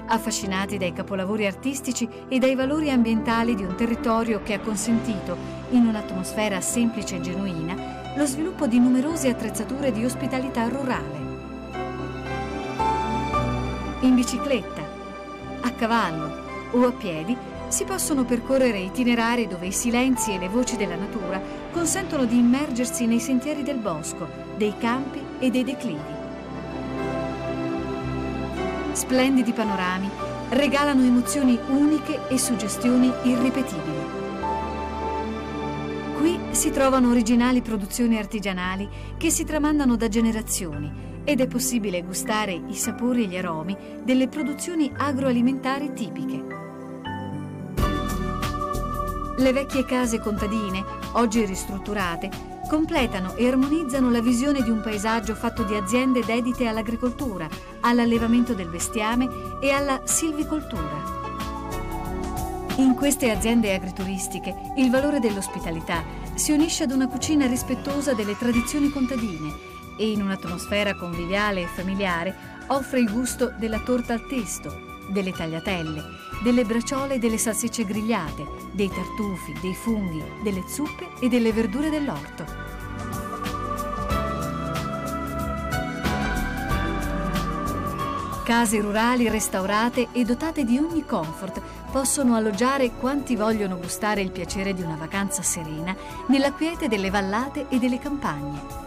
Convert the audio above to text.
affascinati dai capolavori artistici e dai valori ambientali di un territorio che ha consentito, in un'atmosfera semplice e genuina, lo sviluppo di numerose attrezzature di ospitalità rurale. In bicicletta, a cavallo o a piedi si possono percorrere itinerari dove i silenzi e le voci della natura consentono di immergersi nei sentieri del bosco, dei campi e dei declivi. Splendidi panorami regalano emozioni uniche e suggestioni irripetibili. Qui si trovano originali produzioni artigianali che si tramandano da generazioni ed è possibile gustare i sapori e gli aromi delle produzioni agroalimentari tipiche. Le vecchie case contadine, oggi ristrutturate, completano e armonizzano la visione di un paesaggio fatto di aziende dedite all'agricoltura, all'allevamento del bestiame e alla silvicoltura. In queste aziende agrituristiche il valore dell'ospitalità si unisce ad una cucina rispettosa delle tradizioni contadine e in un'atmosfera conviviale e familiare offre il gusto della torta al testo, delle tagliatelle, delle braciole e delle salsicce grigliate, dei tartufi, dei funghi, delle zuppe e delle verdure dell'orto. Case rurali restaurate e dotate di ogni comfort possono alloggiare quanti vogliono gustare il piacere di una vacanza serena nella quiete delle vallate e delle campagne.